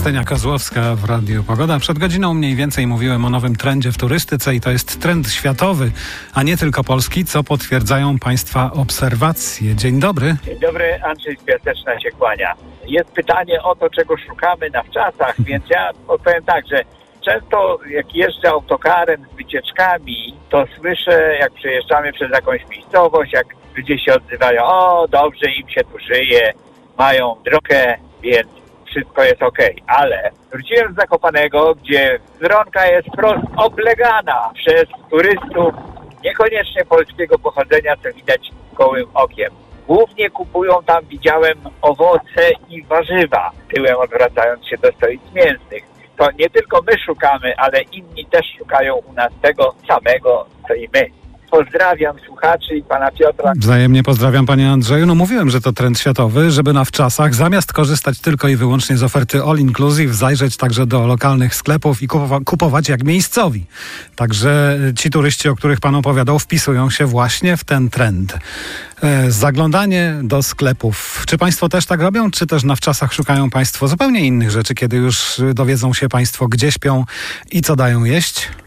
Krystyna Kozłowska w Radiu Pogoda. Przed godziną mniej więcej mówiłem o nowym trendzie w turystyce i to jest trend światowy, a nie tylko polski, co potwierdzają Państwa obserwacje. Dzień dobry. Dzień dobry, Andrzej z Piaseczna się kłania. Jest pytanie o to, czego szukamy na wczasach, więc ja odpowiem tak, że często jak jeżdżę autokarem z wycieczkami, to słyszę, jak przejeżdżamy przez jakąś miejscowość, jak ludzie się odzywają, o dobrze im się tu żyje, mają drogę, więc wszystko jest okej. Ale wróciłem z Zakopanego, gdzie Wronka jest wprost oblegana przez turystów niekoniecznie polskiego pochodzenia, co widać gołym okiem. Głównie kupują tam, widziałem, owoce i warzywa, tyłem odwracając się do stolic mięsnych. To nie tylko my szukamy, ale inni też szukają u nas tego samego, co i my. Pozdrawiam słuchaczy i pana Piotra. Wzajemnie pozdrawiam, panie Andrzeju. No mówiłem, że to trend światowy, żeby na wczasach zamiast korzystać tylko i wyłącznie z oferty all inclusive, zajrzeć także do lokalnych sklepów i kupować jak miejscowi. Także ci turyści, o których pan opowiadał, wpisują się właśnie w ten trend. Zaglądanie do sklepów. Czy państwo też tak robią, czy też na wczasach szukają państwo zupełnie innych rzeczy, kiedy już dowiedzą się państwo, gdzie śpią i co dają jeść?